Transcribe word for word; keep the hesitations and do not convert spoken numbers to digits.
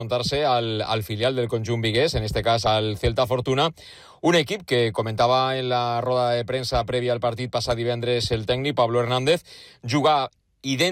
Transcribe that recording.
enfrontar-se al, al filial del conjunt vigués, en este cas al Celta Fortuna, un equip que comentava en la roda de premsa prèvia al partit passat divendres el tècnic Pablo Hernández, jugar idèntic